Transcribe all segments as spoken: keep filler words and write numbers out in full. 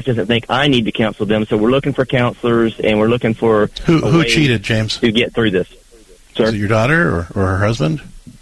doesn't think I need to counsel them. So we're looking for counselors, and we're looking for who who cheated, James, to get through this. Sir? Was it your daughter or, or her husband?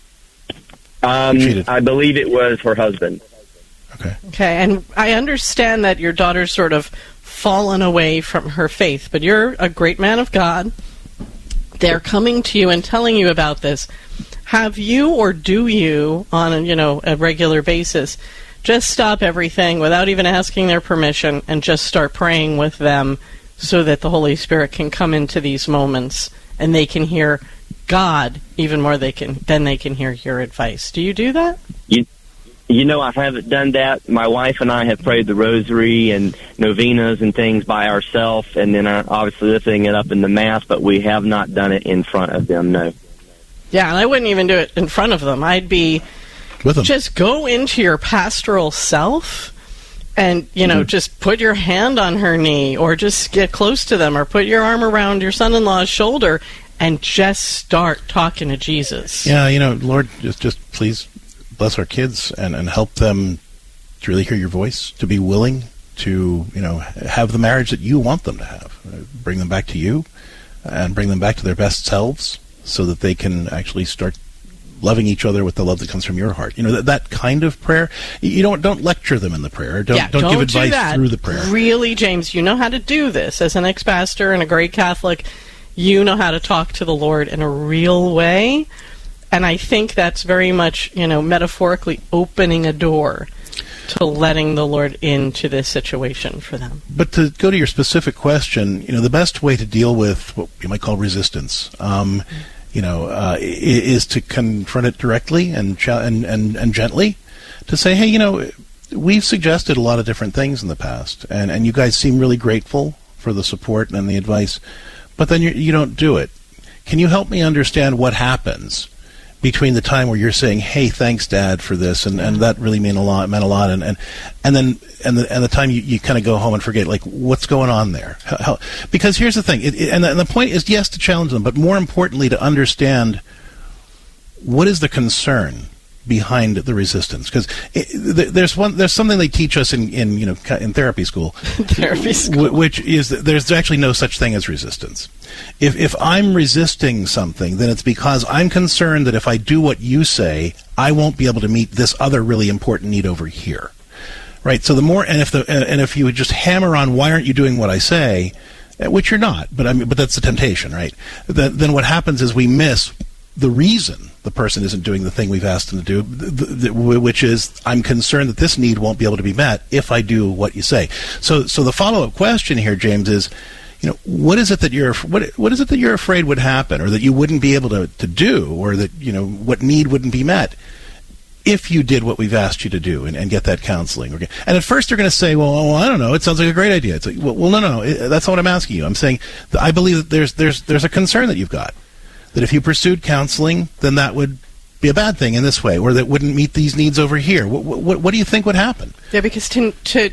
Um, I believe it was her husband. Okay. Okay, and I understand that your daughter's sort of fallen away from her faith, but you're a great man of God. They're coming to you and telling you about this. Have you, or do you, on a, you know, a regular basis, just stop everything without even asking their permission and just start praying with them so that the Holy Spirit can come into these moments and they can hear God even more they can than they can hear your advice? Do you do that? You, you know, I haven't done that. My wife and I have prayed the rosary and novenas and things by ourselves, and then uh, obviously lifting it up in the Mass, but we have not done it in front of them, no. Yeah, and I wouldn't even do it in front of them. I'd be... With them. Just go into your pastoral self and, you know, mm-hmm. just put your hand on her knee, or just get close to them, or put your arm around your son-in-law's shoulder and just start talking to Jesus. Yeah, you know, Lord, just just please bless our kids and, and help them to really hear your voice, to be willing to, you know, have the marriage that you want them to have. Uh, bring them back to you and bring them back to their best selves so that they can actually start loving each other with the love that comes from your heart. You know, that, that kind of prayer. You don't don't lecture them in the prayer. Don't yeah, don't, don't give advice do that. through the prayer. Really, James, you know how to do this. As an ex-pastor and a great Catholic, you know how to talk to the Lord in a real way. And I think that's very much, you know, metaphorically opening a door to letting the Lord into this situation for them. But to go to your specific question, you know, the best way to deal with what you might call resistance, um, mm-hmm. you know, uh, is to confront it directly and, ch- and and and gently, to say, hey, you know, we've suggested a lot of different things in the past, and, and you guys seem really grateful for the support and the advice, but then you you don't do it. Can you help me understand what happens between the time where you're saying, hey, thanks, Dad, for this, and, and that really meant a lot, meant a lot, and, and, and then and the and the time you, you kind of go home and forget, like, what's going on there? How, how, because here's the thing, it, it, and, the, and the point is, yes, to challenge them, but more importantly, to understand what is the concern behind the resistance. Because there's one, there's something they teach us in, in you know in therapy school, therapy school, w- which is that there's actually no such thing as resistance. If if I'm resisting something, then it's because I'm concerned that if I do what you say, I won't be able to meet this other really important need over here, right? So the more, and if the and if you would just hammer on why aren't you doing what I say, which you're not, but I mean, but that's the temptation, right? Then then what happens is we miss the reason the person isn't doing the thing we've asked them to do, th- th- which is, I'm concerned that this need won't be able to be met if I do what you say. So, so the follow-up question here, James, is, you know, what is it that you're what what is it that you're afraid would happen, or that you wouldn't be able to, to do, or that, you know, what need wouldn't be met if you did what we've asked you to do and, and get that counseling? Okay. And at first they're going to say, well, oh, I don't know, it sounds like a great idea. It's like, well, well no, no, no, that's not what I'm asking you. I'm saying that I believe that there's there's there's a concern that you've got, that if you pursued counseling, then that would be a bad thing in this way, or that wouldn't meet these needs over here. What, what, what do you think would happen? Yeah, because to, to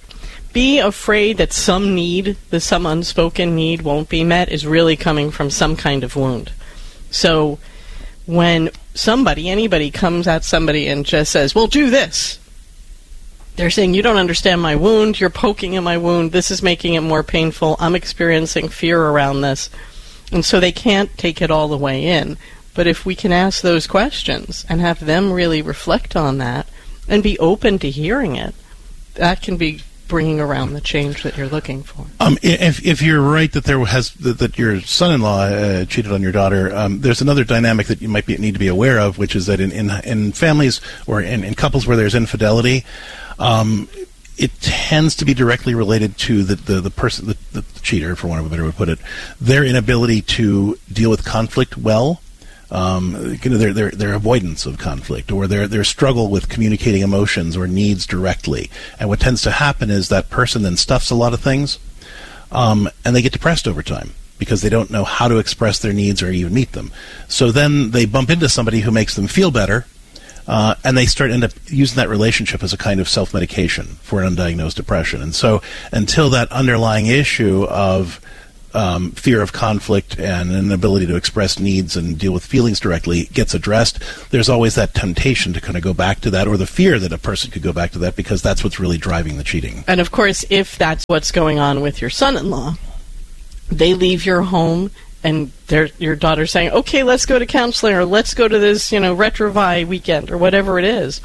be afraid that some need, that some unspoken need won't be met, is really coming from some kind of wound. So when somebody, anybody comes at somebody and just says, well, do this, they're saying, you don't understand my wound, you're poking at my wound, this is making it more painful, I'm experiencing fear around this. And so they can't take it all the way in. But if we can ask those questions and have them really reflect on that and be open to hearing it, that can be bringing around the change that you're looking for. Um, if if you're right that there has that, that your son-in-law uh, cheated on your daughter, um, there's another dynamic that you might be, need to be aware of, which is that in in, in families or in, in couples where there's infidelity, um, it tends to be directly related to the, the, the person, the, the cheater, for want of a better way to put it, their inability to deal with conflict well, um, you know, their, their, their avoidance of conflict, or their, their struggle with communicating emotions or needs directly. And what tends to happen is that person then stuffs a lot of things, um, and they get depressed over time because they don't know how to express their needs or even meet them. So then they bump into somebody who makes them feel better, Uh, and they start end up using that relationship as a kind of self-medication for an undiagnosed depression. And so until that underlying issue of um, fear of conflict and an ability to express needs and deal with feelings directly gets addressed, there's always that temptation to kind of go back to that, or the fear that a person could go back to that, because that's what's really driving the cheating. And of course, if that's what's going on with your son-in-law, they leave your home and they're, your daughter's saying, okay, let's go to counseling, or let's go to this, you know, Retrovi weekend, or whatever it is.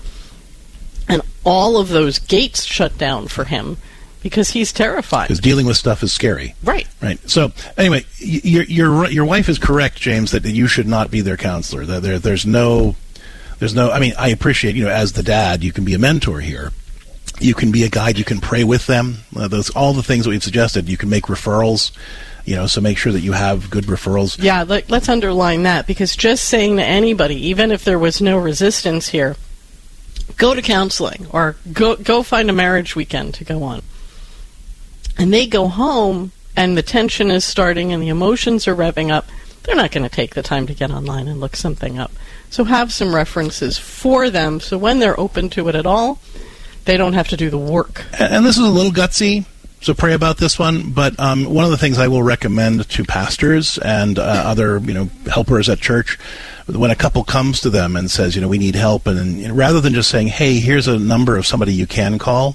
And all of those gates shut down for him because he's terrified. Because dealing with stuff is scary. Right. Right. So, anyway, your your your wife is correct, James, that you should not be their counselor. There, there there's no, there's no. I mean, I appreciate, you know, as the dad, you can be a mentor here. You can be a guide. You can pray with them. Uh, those all the things that we've suggested. You can make referrals. You know, so make sure that you have good referrals. Yeah. Let, let's underline that, because just saying to anybody, even if there was no resistance here, go to counseling or go go find a marriage weekend to go on. And they go home and the tension is starting and the emotions are revving up, they're not going to take the time to get online and look something up. So have some references for them so when they're open to it at all, they don't have to do the work. And this is a little gutsy, so pray about this one. But um, one of the things I will recommend to pastors and uh, other, you know, helpers at church, when a couple comes to them and says, you know, we need help, and, and rather than just saying, hey, here's a number of somebody you can call,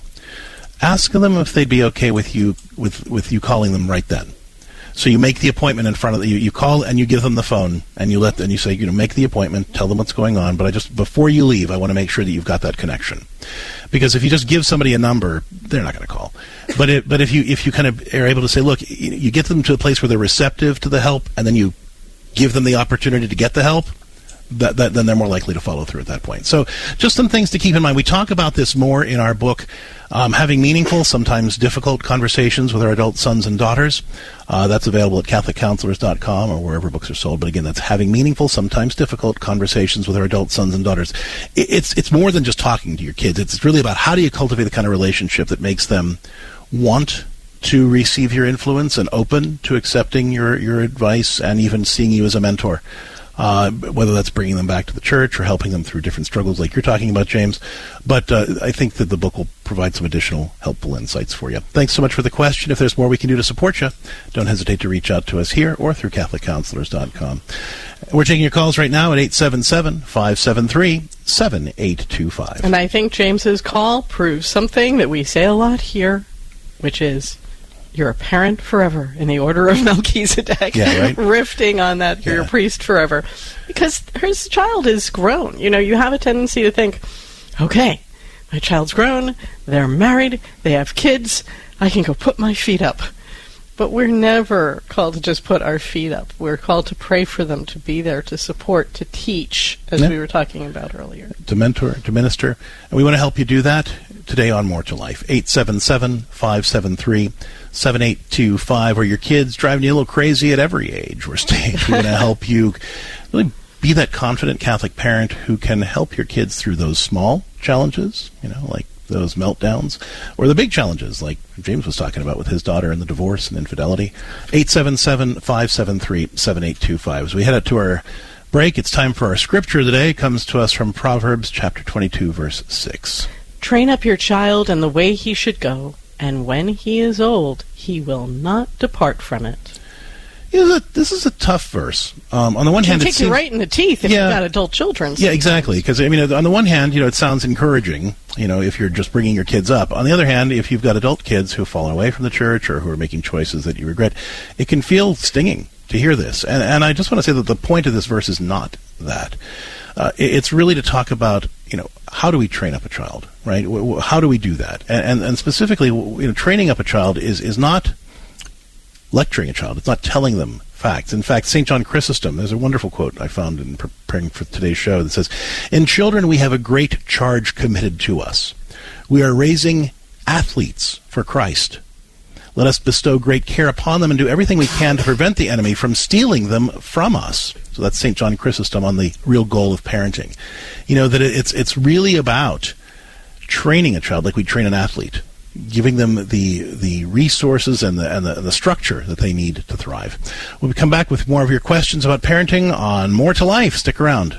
ask them if they'd be okay with you with, with you calling them right then. So you make the appointment in front of the, you, you call and you give them the phone and you let them, and you say, you know, make the appointment, tell them what's going on, but I just, before you leave, I want to make sure that you've got that connection. Because if you just give somebody a number, they're not going to call. But it, but if you if you kind of are able to say, look, you, you get them to a place where they're receptive to the help, and then you give them the opportunity to get the help, That, that, then they're more likely to follow through at that point. So just some things to keep in mind. We talk about this more in our book, um, Having Meaningful, Sometimes Difficult Conversations with Our Adult Sons and Daughters. Uh, that's available at catholic counselors dot com or wherever books are sold. But again, that's Having Meaningful, Sometimes Difficult Conversations with Our Adult Sons and Daughters. It, it's, it's more than just talking to your kids. It's really about how do you cultivate the kind of relationship that makes them want to receive your influence and open to accepting your, your advice and even seeing you as a mentor. Uh, whether that's bringing them back to the church or helping them through different struggles like you're talking about, James. But uh, I think that the book will provide some additional helpful insights for you. Thanks so much for the question. If there's more we can do to support you, don't hesitate to reach out to us here or through catholic counselors dot com. We're taking your calls right now at eight seven seven, five seven three, seven eight two five. And I think James's call proves something that we say a lot here, which is, you're a parent forever in the order of Melchizedek. Yeah, right? Riffing on that, you're Yeah. a priest forever. Because his child is grown. You know, you have a tendency to think, okay, my child's grown, they're married, they have kids, I can go put my feet up. But we're never called to just put our feet up. We're called to pray for them, to be there, to support, to teach, as Yeah. we were talking about earlier. To mentor, to minister. And we want to help you do that today on More to Life. eight seven seven, five seven three, seven eight two five. Or your kids driving you a little crazy at every age or stage. We want to help you really be that confident Catholic parent who can help your kids through those small challenges, you know, like those meltdowns, or the big challenges like James was talking about with his daughter and the divorce and infidelity. eight seven seven, five seven three, seven eight two five. As we head out to our break, it's time for our scripture today. It comes to us from Proverbs chapter twenty-two, verse six. Train up your child in the way he should go, and when he is old, he will not depart from it. You know, this is a tough verse. Um, on the one It can hand, it kick seems, you right in the teeth if Yeah. you've got adult children. Yeah, exactly. Because I mean, on the one hand, you know, it sounds encouraging. You know, if you're just bringing your kids up. On the other hand, if you've got adult kids who've fallen away from the church or who are making choices that you regret, it can feel stinging to hear this. And and I just want to say that the point of this verse is not that. Uh, it, it's really to talk about, you know, how do we train up a child, right? W- w- how do we do that? And, and and specifically, you know, training up a child is is not lecturing a child. It's not telling them facts. In fact, Saint John Chrysostom, there's a wonderful quote I found in preparing for today's show that says, "In children we have a great charge committed to us. We are raising athletes for Christ. Let us bestow great care upon them and do everything we can to prevent the enemy from stealing them from us." So that's Saint John Chrysostom on the real goal of parenting. You know, that it's it's really about training a child like we train an athlete, giving them the the resources and the, and the and the structure that they need to thrive. We'll come back with more of your questions about parenting on More to Life. Stick around.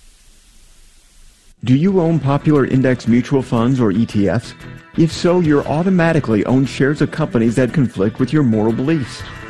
Do you own popular index mutual funds or E T Fs? If so, you're automatically own shares of companies that conflict with your moral beliefs.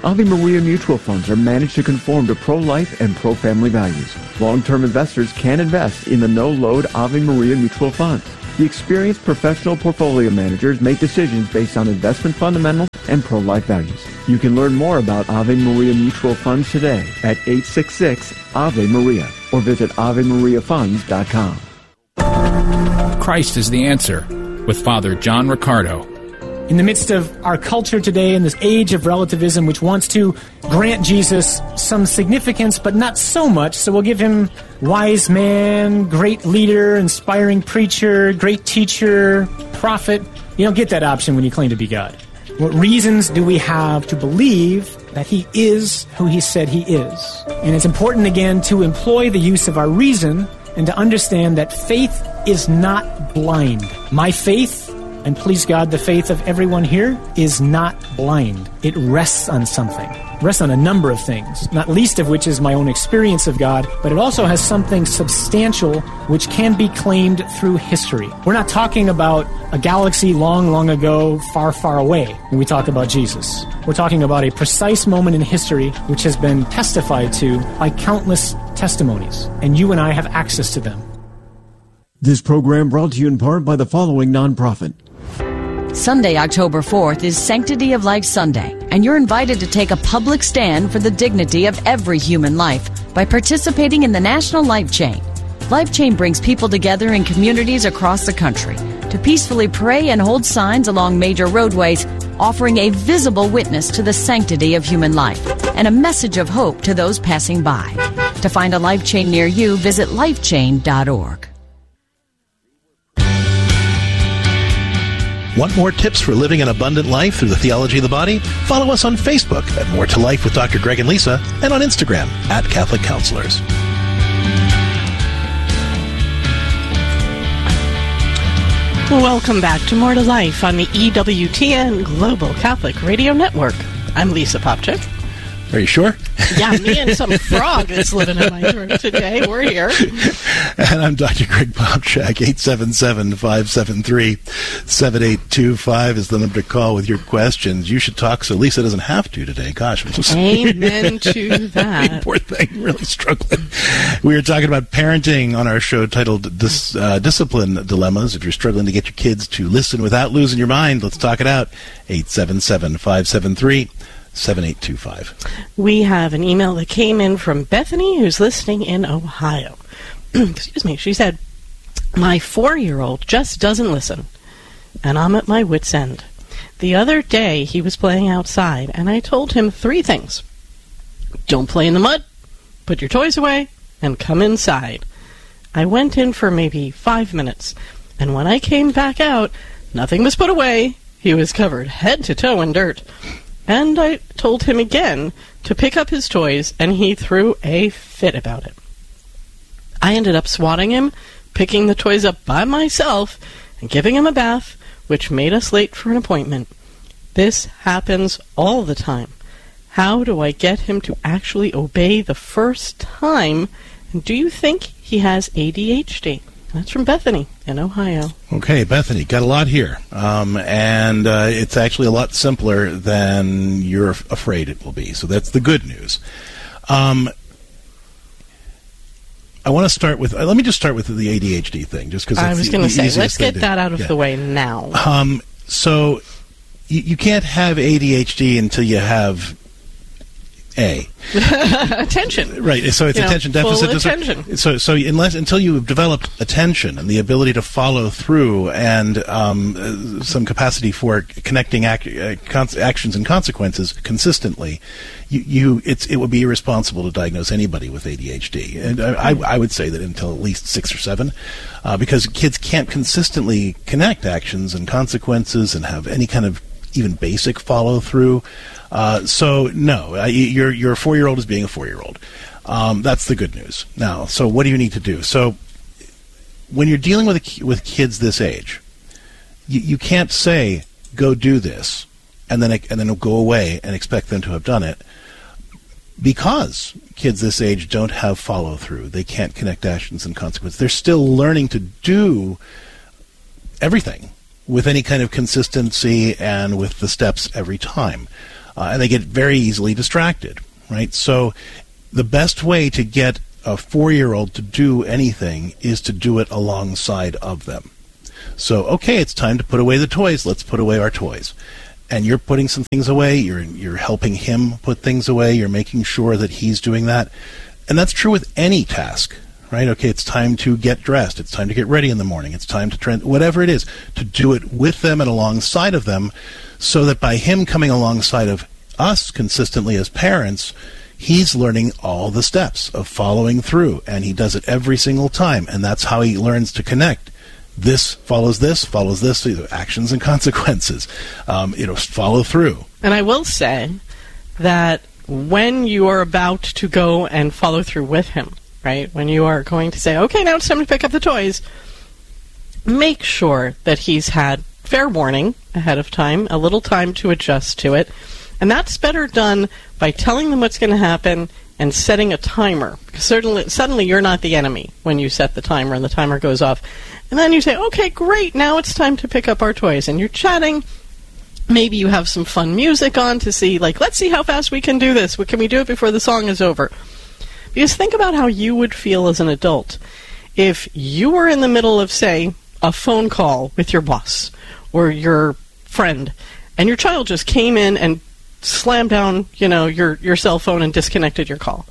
Ave Maria mutual funds are managed to conform to pro-life and pro-family values. Long-term investors can invest in the no-load Ave Maria mutual funds. The experienced professional portfolio managers make decisions based on investment fundamentals and pro-life values. You can learn more about Ave Maria mutual funds today at eight six six Ave Maria or visit ave maria funds dot com. Christ is the answer with Father John Riccardo. In the midst of our culture today, in this age of relativism, which wants to grant Jesus some significance, but not so much, so we'll give him wise man, great leader, inspiring preacher, great teacher, prophet. You don't get that option when you claim to be God. What reasons do we have to believe that he is who he said he is? And it's important, again, to employ the use of our reason and to understand that faith is not blind. My faith, and please God, the faith of everyone here, is not blind. It rests on something. It rests on a number of things, not least of which is my own experience of God, but it also has something substantial which can be claimed through history. We're not talking about a galaxy long, long ago, far, far away when we talk about Jesus. We're talking about a precise moment in history which has been testified to by countless testimonies, and you and I have access to them. This program brought to you in part by the following nonprofit. Sunday, October fourth is Sanctity of Life Sunday, and you're invited to take a public stand for the dignity of every human life by participating in the National Life Chain. Life Chain brings people together in communities across the country to peacefully pray and hold signs along major roadways, offering a visible witness to the sanctity of human life and a message of hope to those passing by. To find a Life Chain near you, visit life chain dot org. Want more tips for living an abundant life through the theology of the body? Follow us on Facebook at More to Life with Doctor Greg and Lisa, and on Instagram at Catholic Counselors. Welcome back to More to Life on the E W T N Global Catholic Radio Network. I'm Lisa Popchik. Are you sure? Yeah, me and some frog that's living in my room today. We're here. And I'm Doctor Greg Popchak. eight seven seven, five seven three, seven eight two five is the number to call with your questions. You should talk so Lisa doesn't have to today. Gosh. I'm so Amen to that. Poor thing, really struggling. We were talking about parenting on our show titled Dis, uh, Discipline Dilemmas. If you're struggling to get your kids to listen without losing your mind, let's talk it out. eight seven seven, five seven three, seven eight two five. We have an email that came in from Bethany, who's listening in Ohio. Excuse me. She said, my four-year-old just doesn't listen, and I'm at my wit's end. The other day, he was playing outside, and I told him three things. Don't play in the mud, put your toys away, and come inside. I went in for maybe five minutes, and when I came back out, nothing was put away. He was covered head to toe in dirt. And I told him again to pick up his toys, and he threw a fit about it. I ended up swatting him, picking the toys up by myself, and giving him a bath, which made us late for an appointment. This happens all the time. How do I get him to actually obey the first time? And do you think he has A D H D? That's from Bethany in Ohio. Okay, Bethany, got a lot here. Um, and uh, it's actually a lot simpler than you're f- afraid it will be. So that's the good news. Um, I want to start with, uh, let me just start with the A D H D thing, just because I was going to say, let's get to, that out of yeah. the way now. Um, so you, you can't have A D H D until you have A. Attention. Right, so it's you attention know, deficit. Full disorder. attention. So, so unless until you've developed attention and the ability to follow through and um, uh, some capacity for connecting ac- uh, con- actions and consequences consistently, you, you it's it would be irresponsible to diagnose anybody with A D H D. And I, I, I would say that until at least six or seven, uh, because kids can't consistently connect actions and consequences and have any kind of even basic follow through. Uh, so no, uh, your your four-year-old is being a four-year-old. Um, that's the good news. Now, so what do you need to do? So when you're dealing with a, with kids this age, you, you can't say go do this and then and then go away and expect them to have done it, because kids this age don't have follow through. They can't connect actions and consequences. They're still learning to do everything with any kind of consistency and with the steps every time. uh, and they get very easily distracted, right? So the best way to get a four-year-old to do anything is to do it alongside of them. So, okay, it's time to put away the toys. Let's put away our toys. And you're putting some things away. You're you're helping him put things away. You're making sure that he's doing that. And that's true with any task, right? Okay, it's time to get dressed. It's time to get ready in the morning. It's time to trend, whatever it is, to do it with them and alongside of them, so that by him coming alongside of us consistently as parents, he's learning all the steps of following through, and he does it every single time, and that's how he learns to connect. This follows this, follows this, actions and consequences. Um, you know, follow through. And I will say that when you are about to go and follow through with him, right, when you are going to say, okay, now it's time to pick up the toys, make sure that he's had fair warning ahead of time, a little time to adjust to it. And that's better done by telling them what's going to happen and setting a timer. Because certainly, suddenly you're not the enemy when you set the timer and the timer goes off. And then you say, okay, great, now it's time to pick up our toys. And you're chatting. Maybe you have some fun music on to see, like, let's see how fast we can do this. Can we do it before the song is over? Because think about how you would feel as an adult if you were in the middle of, say, a phone call with your boss or your friend, and your child just came in and slammed down, you know, your, your cell phone and disconnected your call.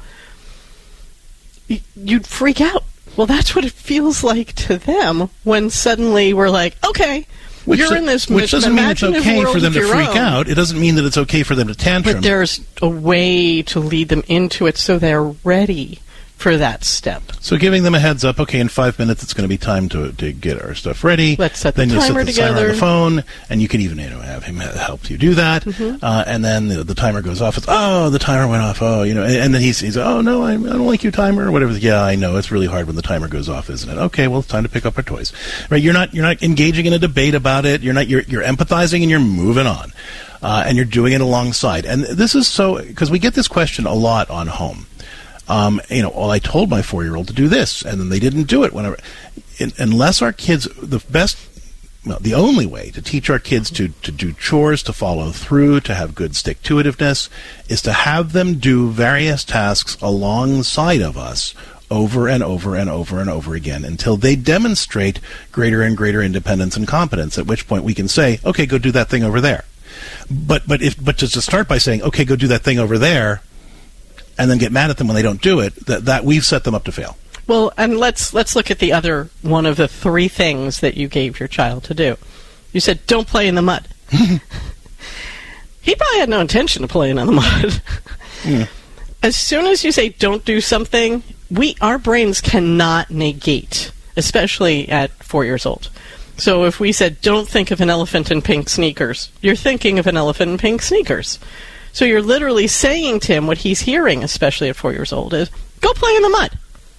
You'd freak out. Well, that's what it feels like to them when suddenly we're like, okay, which you're in this which doesn't mean it's okay for them to freak own. out. It doesn't mean that it's okay for them to tantrum. But there's a way to lead them into it so they're ready for that step. So giving them a heads up, okay, in five minutes it's going to be time to to get our stuff ready. Let's set the then timer you set the together. timer on the phone, and you can even, you know, have him help you do that. Mm-hmm. Uh, and then the, the timer goes off. It's, oh, the timer went off. Oh, you know, and, and then he's, he's oh, no, I, I don't like your timer or whatever. Yeah, I know. It's really hard when the timer goes off, isn't it? Okay, well, it's time to pick up our toys. Right? You're not you're not engaging in a debate about it. You're not you're you're empathizing and you're moving on. Uh, and you're doing it alongside. And this is so, because we get this question a lot on home. Um, you know, well, I told my four-year-old to do this, and then they didn't do it. Whenever, in, unless our kids, the best, well, the only way to teach our kids to, to do chores, to follow through, to have good stick-to-itiveness, is to have them do various tasks alongside of us over and over and over and over again until they demonstrate greater and greater independence and competence, at which point we can say, okay, go do that thing over there. But but if but just to start by saying, okay, go do that thing over there, and then get mad at them when they don't do it, that, that we've set them up to fail. Well, and let's let's look at the other one of the three things that you gave your child to do. You said, don't play in the mud. He probably had no intention of playing in the mud. Yeah. As soon as you say, don't do something, we our brains cannot negate, especially at four years old. So if we said, don't think of an elephant in pink sneakers, you're thinking of an elephant in pink sneakers. So you're literally saying to him what he's hearing, especially at four years old, is, go play in the mud.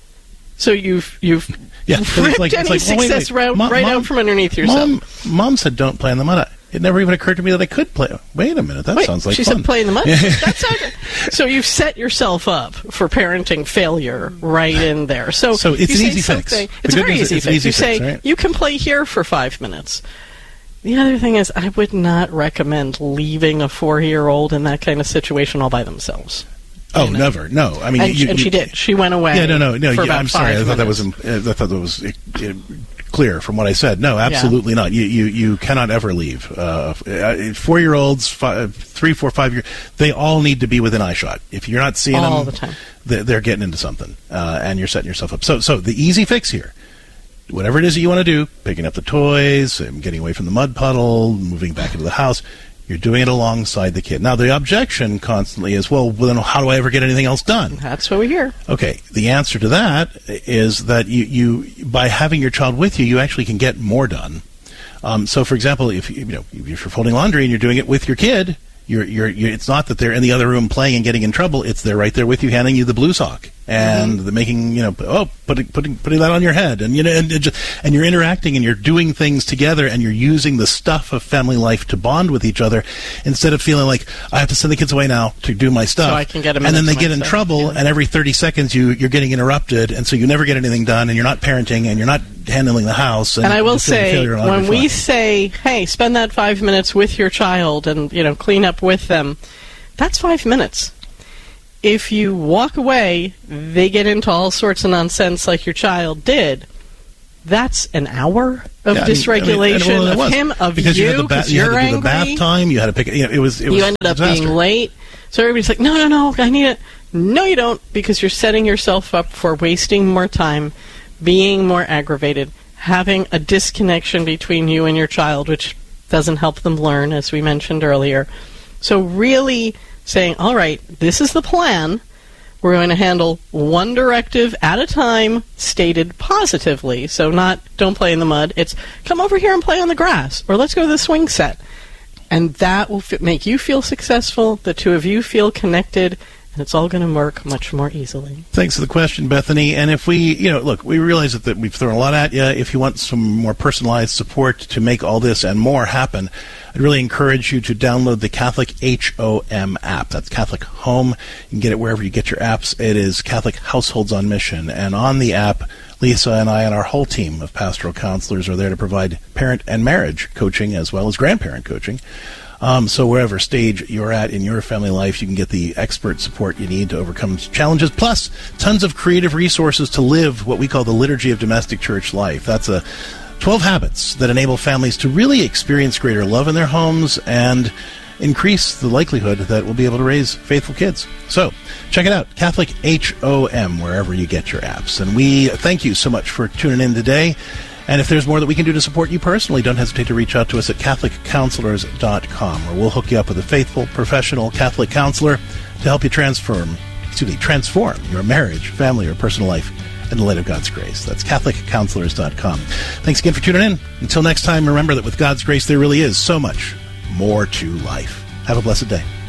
So you've you've yeah, ripped like, any like, success well, wait, wait. right, Mom, right Mom, out from underneath yourself. Mom, Mom said don't play in the mud. It never even occurred to me that I could play. Wait a minute, that wait, sounds like she fun. said play in the mud? That's not, so you've set yourself up for parenting failure right in there. So, so it's an easy fix. It's a very easy it's fix. Easy you fix, say, right? you can play here for five minutes. The other thing is, I would not recommend leaving a four-year-old in that kind of situation all by themselves. Oh, you know? Never. No. I mean, and, you, and you, she did. She went away. Yeah, no, no, no. For Yeah, about I'm sorry. I thought that was. minutes. I thought that was uh, clear from what I said. No, absolutely yeah. not. You, you, you cannot ever leave. Uh, four-year-olds, five, three, four, five years, they all need to be within eyeshot. If you're not seeing all them, all the time, they're, they're getting into something, uh, and you're setting yourself up. So, so the easy fix here. Whatever it is that you want to do, picking up the toys, getting away from the mud puddle, moving back into the house, you're doing it alongside the kid. Now, the objection constantly is, well, then how do I ever get anything else done? That's what we hear. Okay, the answer to that is that you, you by having your child with you, you actually can get more done. Um, so, for example, if you know if you're folding laundry and you're doing it with your kid, you're, you're, you're, it's not that they're in the other room playing and getting in trouble. It's they're right there with you, handing you the blue sock and mm-hmm. the making, you know, oh, putting putting putting that on your head, and you know, and, and, just, and you're interacting and you're doing things together, and you're using the stuff of family life to bond with each other, instead of feeling like I have to send the kids away now to do my stuff, so I can get a and then they get myself. in trouble, yeah. and every thirty seconds you you're getting interrupted, and so you never get anything done, and you're not parenting, and you're not handling the house. And, and I will say, when we fun. say, hey, spend that five minutes with your child and, you know, clean up with them, That's five minutes. If you walk away, they get into all sorts of nonsense like your child did. That's an hour of Yeah, I mean- dysregulation I mean, and, well, it of was. him, of because you, you had the ba- because you you're had to do angry. the bath time. You had to pick. You know, it was. It was you ended up a disaster. being late. So everybody's like, no, no, no, I need it. No, you don't, because you're setting yourself up for wasting more time, being more aggravated, having a disconnection between you and your child, which doesn't help them learn, as we mentioned earlier. So really saying, all right, this is the plan. We're going to handle one directive at a time, stated positively. So not, don't play in the mud. It's, come over here and play on the grass, or let's go to the swing set. And that will f- make you feel successful, the two of you feel connected, and it's all going to work much more easily. Thanks for the question, Bethany. And if we, you know, look, we realize that, that we've thrown a lot at you. If you want some more personalized support to make all this and more happen, I'd really encourage you to download the Catholic H O M app. That's Catholic Home. You can get it wherever you get your apps. It is Catholic Households on Mission. And on the app, Lisa and I and our whole team of pastoral counselors are there to provide parent and marriage coaching as well as grandparent coaching. Um, so wherever stage you're at in your family life, you can get the expert support you need to overcome challenges, plus tons of creative resources to live what we call the liturgy of domestic church life. That's a twelve habits that enable families to really experience greater love in their homes and increase the likelihood that we'll be able to raise faithful kids. So check it out, Catholic H O M, wherever you get your apps. And we thank you so much for tuning in today. And if there's more that we can do to support you personally, don't hesitate to reach out to us at Catholic Counselors dot com, where we'll hook you up with a faithful, professional Catholic counselor to help you transform, excuse me, transform your marriage, family, or personal life in the light of God's grace. That's Catholic Counselors dot com. Thanks again for tuning in. Until next time, remember that with God's grace, there really is so much more to life. Have a blessed day.